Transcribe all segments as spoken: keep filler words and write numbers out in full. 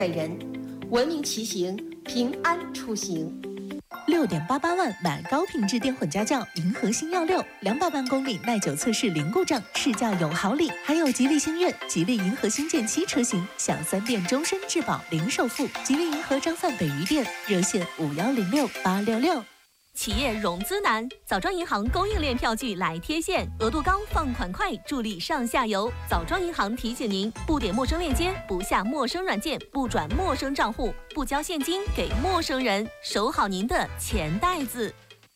人，文明骑行，平安出行。 六点八八万买高品质电混家轿，银河星耀六，两百万公里耐久测试零故障，试驾有好礼，还有吉利星越、吉利银河星舰七车型，享三电终身质保，零首付。吉利银河张范北余店热线五幺零六八六六。 企业融资难，枣庄银行供应链票据来贴现，额度高，放款快，助力上下游。枣庄银行提醒您：不点陌生链接，不下陌生软件，不转陌生账户，不交现金给陌生人，守好您的钱袋子。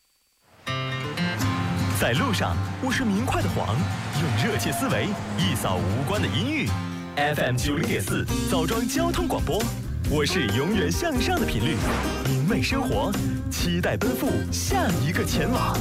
在路上，我是明快的黄，用热切思维一扫无关的阴郁。F M 九零点四，枣庄交通广播。我是永远向上的频率，明媚生活，期待奔赴下一个前往。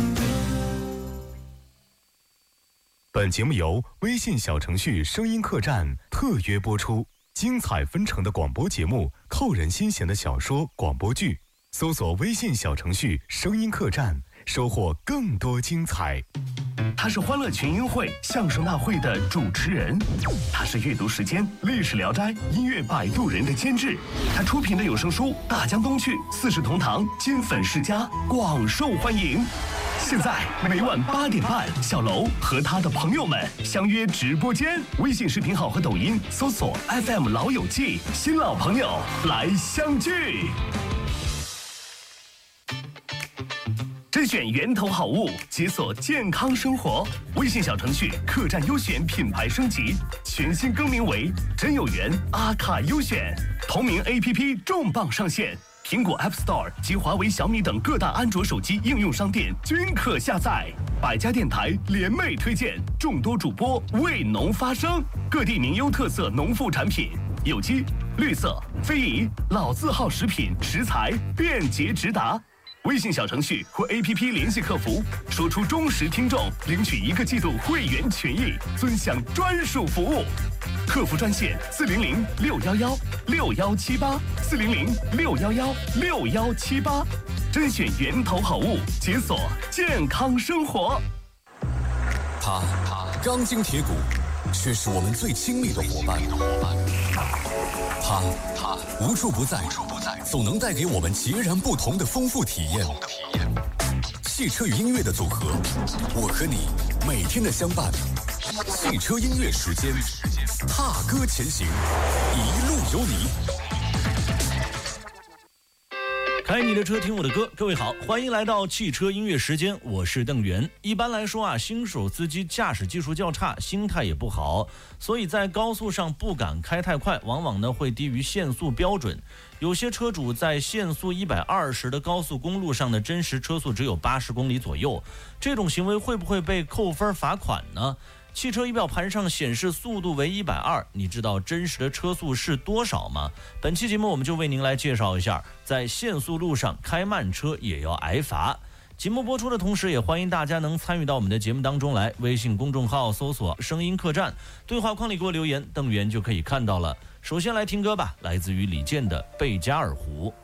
本节目由微信小程序声音客栈特约播出，精彩纷呈的广播节目，扣人心弦的小说广播剧，搜索微信小程序声音客栈，收获更多精彩。 他是欢乐群英会相声大会的主持人，他是阅读时间历史聊斋音乐摆渡人的监制，他出品的有声书《大江东去》《四世同堂》金粉世家广受欢迎。现在每晚八点半，小楼和他的朋友们相约直播间，微信视频号和抖音搜索 F M 老友记，新老朋友来相聚。甄选源头好物，解锁健康生活。微信小程序客栈优选品牌升级，全新更名为真有缘阿卡优选。同名 A P P 重磅上线，苹果 App Store 及华为、小米等各大安卓手机应用商店均可下载。百家电台联袂推荐，众多主播为农发声，各地名优特色农副产品，有机、绿色、非遗、老字号食品食材便捷直达。微信小程序或 A P P 联系客服，说出忠实听众，领取一个季度会员权益，尊享专属服务。客服专线四零零六幺幺六幺七八四零零六幺幺六幺七八，甄选源头好物，解锁健康生活。 他钢筋铁骨，却是我们最亲密的伙伴。他他无处不在，总能带给我们截然不同的丰富体验。汽车与音乐的组合，我和你每天的相伴。汽车音乐时间，踏歌前行，一路有你。 开你的车，听我的歌。各位好，欢迎来到汽车音乐时间，我是邓源。一般来说啊，新手司机驾驶技术较差，心态也不好，所以在高速上不敢开太快，往往呢会低于限速标准。有些车主在限速一百二十的高速公路上的真实车速只有八十公里左右，这种行为会不会被扣分罚款呢？汽车仪表盘上显示速度为一百二，你知道真实的车速是多少吗？本期节目我们就为您来介绍一下，在限速路上开慢车也要挨罚。节目播出的同时，也欢迎大家能参与到我们的节目当中来，微信公众号搜索声音客栈，对话框里给我留言，邓源就可以看到了。首先来听歌吧，来自于李健的《贝加尔湖》。